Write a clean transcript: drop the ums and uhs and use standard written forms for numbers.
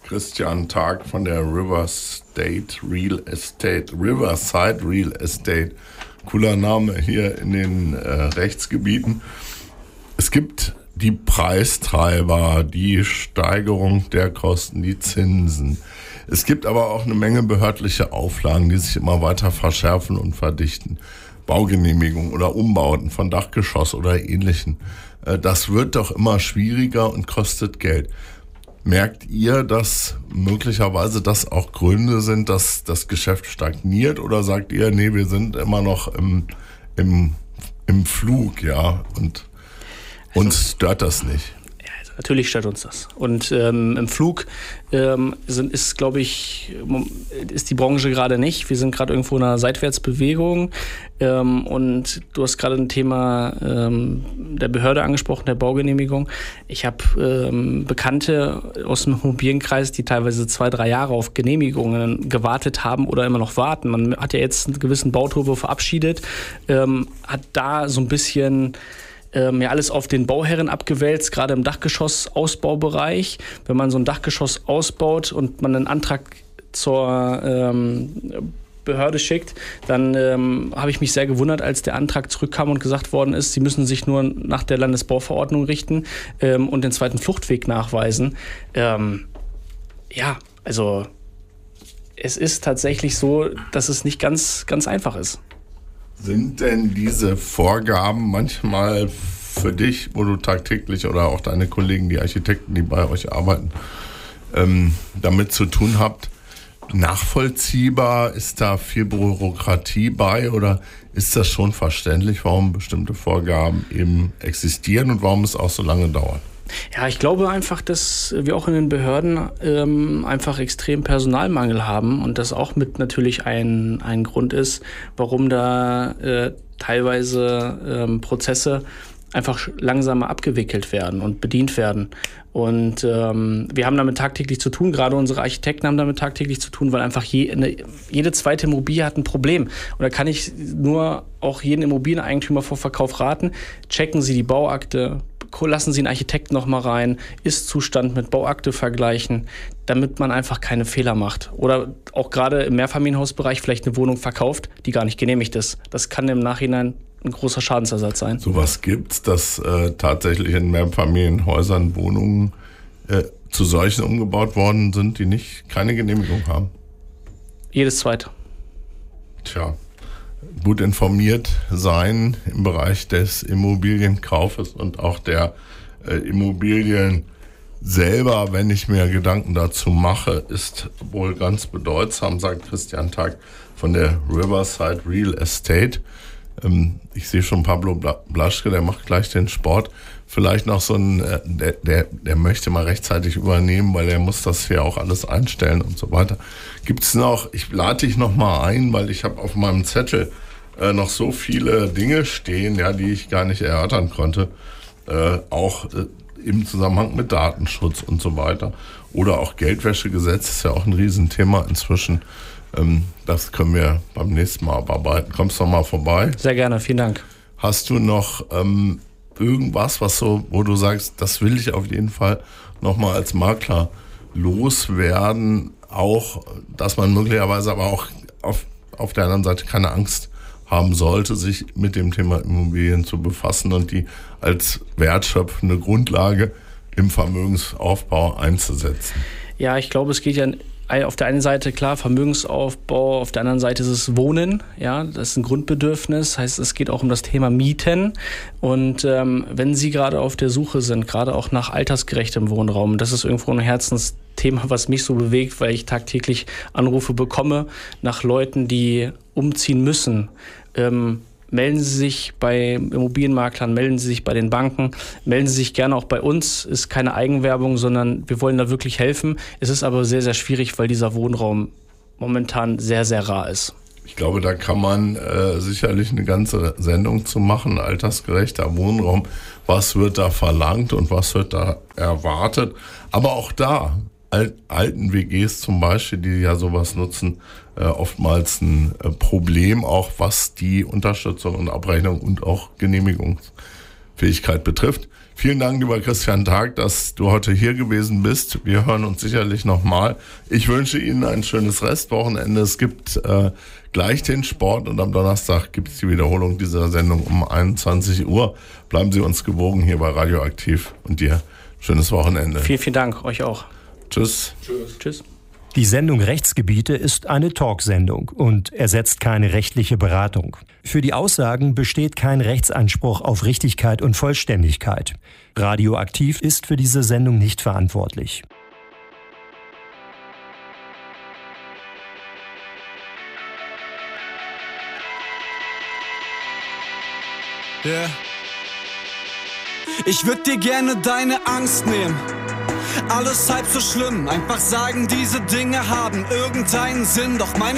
Christian Tag von der Riverside Real Estate. Cooler Name hier in den Rechtsgebieten. Es gibt die Preistreiber, die Steigerung der Kosten, die Zinsen. Es gibt aber auch eine Menge behördliche Auflagen, die sich immer weiter verschärfen und verdichten. Baugenehmigungen oder Umbauten von Dachgeschoss oder Ähnlichen. Das wird doch immer schwieriger und kostet Geld. Merkt ihr, dass möglicherweise das auch Gründe sind, dass das Geschäft stagniert? Oder sagt ihr, nee, wir sind immer noch im Flug, ja, und uns stört das nicht? Natürlich stört uns das. Und im Flug ist die Branche gerade nicht. Wir sind gerade irgendwo in einer Seitwärtsbewegung. Und du hast gerade ein Thema der Behörde angesprochen, der Baugenehmigung. Ich habe Bekannte aus dem Immobilienkreis, die teilweise 2-3 Jahre auf Genehmigungen gewartet haben oder immer noch warten. Man hat ja jetzt einen gewissen Bauturbo verabschiedet, hat da so ein bisschen alles auf den Bauherren abgewälzt, gerade im Dachgeschoss-Ausbaubereich. Wenn man so ein Dachgeschoss ausbaut und man einen Antrag zur Behörde schickt, dann habe ich mich sehr gewundert, als der Antrag zurückkam und gesagt worden ist, sie müssen sich nur nach der Landesbauverordnung richten und den zweiten Fluchtweg nachweisen. Also es ist tatsächlich so, dass es nicht ganz, ganz einfach ist. Sind denn diese Vorgaben manchmal für dich, wo du tagtäglich oder auch deine Kollegen, die Architekten, die bei euch arbeiten, damit zu tun habt, nachvollziehbar? Ist da viel Bürokratie bei oder ist das schon verständlich, warum bestimmte Vorgaben eben existieren und warum es auch so lange dauert? Ja, ich glaube einfach, dass wir auch in den Behörden einfach extrem Personalmangel haben und das auch mit natürlich ein Grund ist, warum da teilweise Prozesse einfach langsamer abgewickelt werden und bedient werden. Und wir haben damit tagtäglich zu tun, gerade unsere Architekten haben damit tagtäglich zu tun, weil einfach jede zweite Immobilie hat ein Problem. Und da kann ich nur auch jeden Immobilieneigentümer vor Verkauf raten, checken Sie die Bauakte, lassen Sie einen Architekten noch mal rein, Ist-Zustand mit Bauakte vergleichen, damit man einfach keine Fehler macht. Oder auch gerade im Mehrfamilienhausbereich vielleicht eine Wohnung verkauft, die gar nicht genehmigt ist. Das kann im Nachhinein ein großer Schadensersatz sein. Sowas gibt's, dass tatsächlich in Mehrfamilienhäusern Wohnungen zu solchen umgebaut worden sind, die keine Genehmigung haben? Jedes zweite. Tja. Gut informiert sein im Bereich des Immobilienkaufes und auch der Immobilien selber, wenn ich mir Gedanken dazu mache, ist wohl ganz bedeutsam, sagt Christian Tag von der Riverside Real Estate. Ich sehe schon Pablo Blaschke, der macht gleich den Sport. Vielleicht noch so der möchte mal rechtzeitig übernehmen, weil er muss das hier auch alles einstellen und so weiter. Gibt's noch, ich lade dich noch mal ein, weil ich habe auf meinem Zettel noch so viele Dinge stehen, ja, die ich gar nicht erörtern konnte, auch im Zusammenhang mit Datenschutz und so weiter. Oder auch Geldwäschegesetz ist ja auch ein Riesenthema inzwischen. Das können wir beim nächsten Mal abarbeiten. Kommst du noch mal vorbei? Sehr gerne, vielen Dank. Hast du noch irgendwas, wo du sagst, das will ich auf jeden Fall nochmal als Makler loswerden, auch, dass man möglicherweise aber auch auf der anderen Seite keine Angst haben sollte, sich mit dem Thema Immobilien zu befassen und die als wertschöpfende Grundlage im Vermögensaufbau einzusetzen? Ja, ich glaube, es geht ja auf der einen Seite, klar, Vermögensaufbau, auf der anderen Seite ist es Wohnen, ja, das ist ein Grundbedürfnis, heißt, es geht auch um das Thema Mieten und wenn Sie gerade auf der Suche sind, gerade auch nach altersgerechtem Wohnraum, das ist irgendwo ein Herzensthema, was mich so bewegt, weil ich tagtäglich Anrufe bekomme nach Leuten, die umziehen müssen. Melden Sie sich bei Immobilienmaklern, melden Sie sich bei den Banken, melden Sie sich gerne auch bei uns. Ist keine Eigenwerbung, sondern wir wollen da wirklich helfen. Es ist aber sehr, sehr schwierig, weil dieser Wohnraum momentan sehr, sehr rar ist. Ich glaube, da kann man sicherlich eine ganze Sendung zu machen, altersgerechter Wohnraum. Was wird da verlangt und was wird da erwartet? Aber auch da, alten WGs zum Beispiel, die ja sowas nutzen, oftmals ein Problem, auch was die Unterstützung und Abrechnung und auch Genehmigungsfähigkeit betrifft. Vielen Dank, lieber Christian Tag, dass du heute hier gewesen bist. Wir hören uns sicherlich nochmal. Ich wünsche Ihnen ein schönes Restwochenende. Es gibt gleich den Sport und am Donnerstag gibt es die Wiederholung dieser Sendung um 21 Uhr. Bleiben Sie uns gewogen hier bei Radioaktiv und dir schönes Wochenende. Vielen, vielen Dank, euch auch. Tschüss. Tschüss. Die Sendung Rechtsgebiete ist eine Talksendung und ersetzt keine rechtliche Beratung. Für die Aussagen besteht kein Rechtsanspruch auf Richtigkeit und Vollständigkeit. Radioaktiv ist für diese Sendung nicht verantwortlich. Yeah. Ich würd dir gerne deine Angst nehmen. Alles halb so schlimm, einfach sagen, diese Dinge haben irgendeinen Sinn. Doch meine